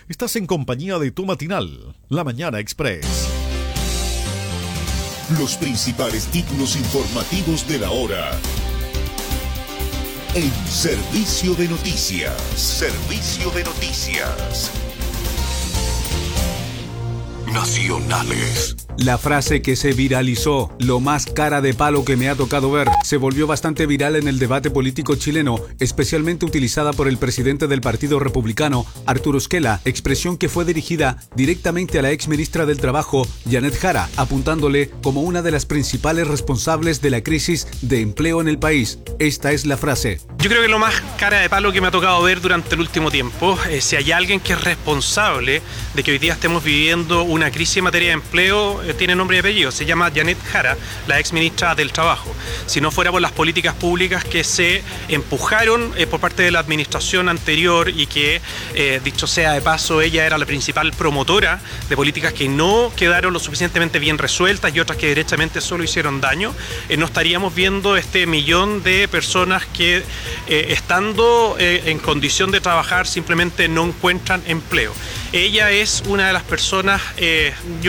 Estás en compañía de tu matinal, La Mañana Express. Los principales títulos informativos de la hora. En Servicio de Noticias. Servicio de Noticias. Nacionales. La frase que se viralizó, lo más cara de palo que me ha tocado ver, se volvió bastante viral en el debate político chileno, especialmente utilizada por el presidente del Partido Republicano, Arturo Esquela, expresión que fue dirigida directamente a la ex ministra del Trabajo, Janet Jara, apuntándole como una de las principales responsables de la crisis de empleo en el país. Esta es la frase. Yo creo que lo más cara de palo que me ha tocado ver durante el último tiempo, si hay alguien que es responsable de que hoy día estemos viviendo una crisis en materia de empleo, tiene nombre y apellido, se llama Janet Jara, la ex ministra del Trabajo. Si no fuera por las políticas públicas que se empujaron por parte de la administración anterior y que, dicho sea de paso, ella era la principal promotora de políticas que no quedaron lo suficientemente bien resueltas y otras que derechamente solo hicieron daño, no estaríamos viendo este millón de personas que estando en condición de trabajar simplemente no encuentran empleo. Ella es una de las personas, yo